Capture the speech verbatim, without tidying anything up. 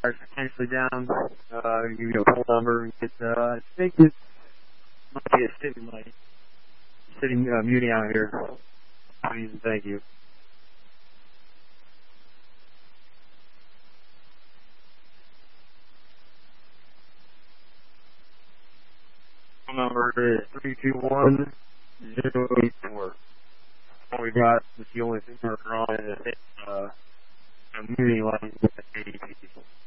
are potentially down. Uh, give you a phone number. Get, uh, I think it might be a city light. Sitting uh, muting out here. Please and thank you. Phone number is three two one zero eight four. All we got is the only thing we're on is uh, a muting line with the A D P.